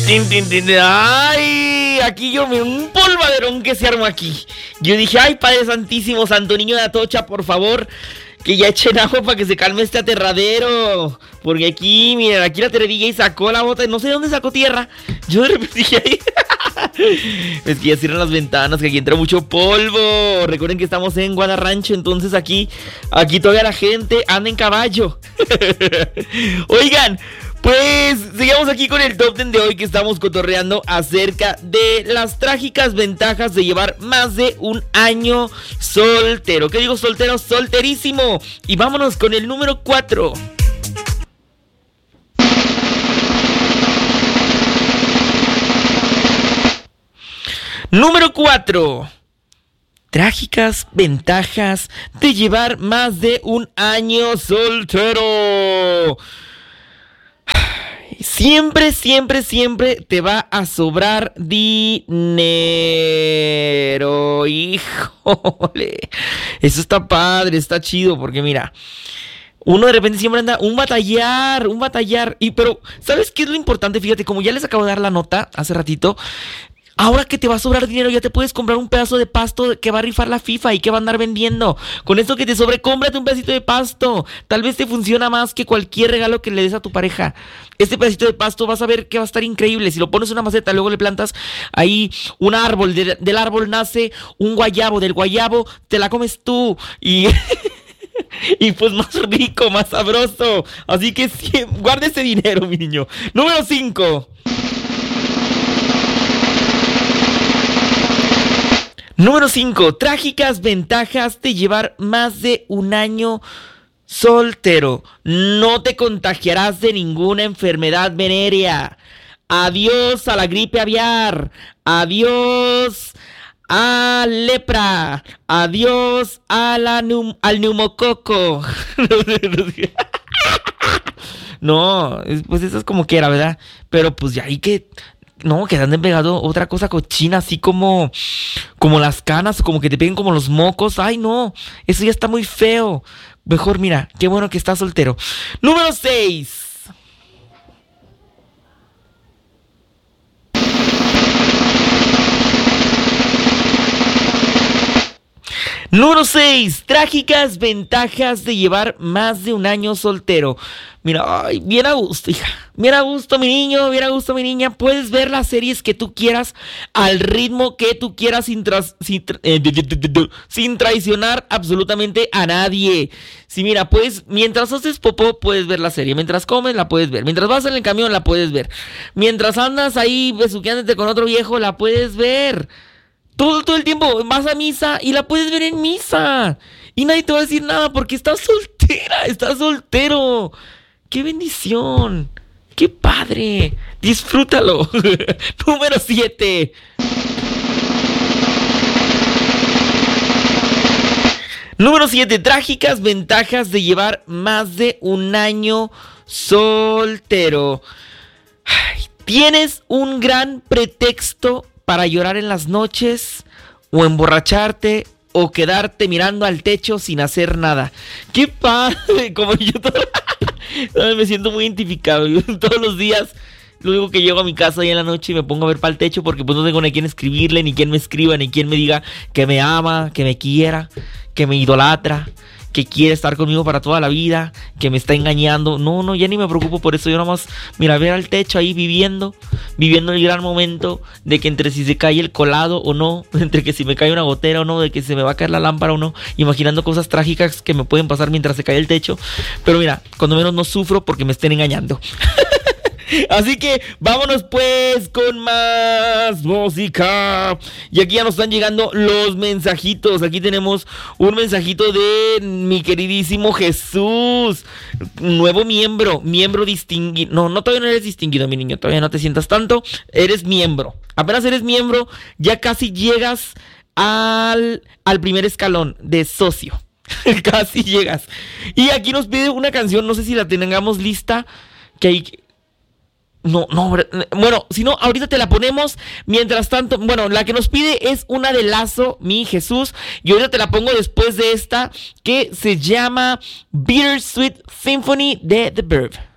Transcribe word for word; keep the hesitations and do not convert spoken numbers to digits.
Tin, tin, tin. Ay, aquí yo me... Un polvaderón que se armó aquí. Yo dije, ay, Padre Santísimo, Santo Niño de Atocha, por favor, que ya echen agua para que se calme este aterradero. Porque aquí, miren, aquí la Tere D J sacó la bota. No sé de dónde sacó tierra. Yo de repente dije ahí. Es que ya cierran las ventanas, que aquí entra mucho polvo. Recuerden que estamos en Guadarrancho, entonces aquí, aquí todavía la gente anda en caballo. Oigan, pues sigamos aquí con el top diez de hoy, que estamos cotorreando acerca de las trágicas ventajas de llevar más de un año soltero. ¿Qué digo soltero? Solterísimo. Y vámonos con el número cuatro. Número cuatro. Trágicas ventajas de llevar más de un año soltero. Siempre, siempre, siempre te va a sobrar dinero. Híjole. Eso está padre, está chido, porque mira, uno de repente siempre anda un batallar, un batallar. Y pero, ¿sabes qué es lo importante? Fíjate, como ya les acabo de dar la nota hace ratito, ahora que te va a sobrar dinero, ya te puedes comprar un pedazo de pasto que va a rifar la FIFA y que va a andar vendiendo. Con esto que te sobre, cómprate un pedacito de pasto. Tal vez te funciona más que cualquier regalo que le des a tu pareja. Este pedacito de pasto vas a ver que va a estar increíble. Si lo pones en una maceta, luego le plantas ahí un árbol. De, del árbol nace un guayabo. Del guayabo te la comes tú. Y... y pues más rico, más sabroso. Así que sí, guarda ese dinero, mi niño. Número cinco. Número cinco. Trágicas ventajas de llevar más de un año soltero. No te contagiarás de ninguna enfermedad venérea. Adiós a la gripe aviar. Adiós a lepra. Adiós a la neum- al neumococo. No, pues eso es como quiera, ¿verdad? Pero pues ya hay que... No, que te anden pegado otra cosa cochina, así como, como las canas, como que te peguen como los mocos. Ay, no, eso ya está muy feo. Mejor, mira, qué bueno que estás soltero. Número seis. Número seis. Trágicas ventajas de llevar más de un año soltero. Mira, ay, bien a gusto, hija. Bien a gusto, mi niño, bien a gusto, mi niña. Puedes ver las series que tú quieras, al ritmo que tú quieras, sin, tras, sin, eh, sin traicionar absolutamente a nadie. Sí, mira, pues, mientras haces popó, puedes ver la serie. Mientras comes, la puedes ver. Mientras vas en el camión, la puedes ver. Mientras andas ahí besuqueándote con otro viejo, la puedes ver. Todo, todo el tiempo vas a misa y la puedes ver en misa. Y nadie te va a decir nada porque estás soltera, estás soltero. ¡Qué bendición! ¡Qué padre! ¡Disfrútalo! Número siete. Número siete. Trágicas ventajas de llevar más de un año soltero. Ay, tienes un gran pretexto para llorar en las noches, o emborracharte, o quedarte mirando al techo sin hacer nada. ¡Qué padre! Como yo todo... me siento muy identificado. Yo todos los días, luego que llego a mi casa y en la noche me pongo a ver para el techo, porque pues no tengo ni quien escribirle, ni quien me escriba, ni quien me diga que me ama, que me quiera, que me idolatra, que quiere estar conmigo para toda la vida, que me está engañando. No, no, ya ni me preocupo por eso. Yo nomás, mira, ver al techo ahí viviendo, viviendo el gran momento de que entre si se cae el colado o no, entre que si me cae una gotera o no, de que se me va a caer la lámpara o no, imaginando cosas trágicas que me pueden pasar mientras se cae el techo. Pero mira, cuando menos no sufro porque me estén engañando. Así que vámonos pues con más música. Y aquí ya nos están llegando los mensajitos. Aquí tenemos un mensajito de mi queridísimo Jesús, nuevo miembro, miembro distinguido. No, no, todavía no eres distinguido, mi niño. Todavía no te sientas tanto. Eres miembro. Apenas eres miembro, ya casi llegas al, al primer escalón de socio. Casi llegas. Y aquí nos pide una canción, no sé si la tengamos lista, que hay... No, no, bueno, si no, ahorita te la ponemos. Mientras tanto, bueno, la que nos pide es una de Lazo, mi Jesús. Y ahorita te la pongo después de esta, que se llama Bittersweet Symphony de The Verve.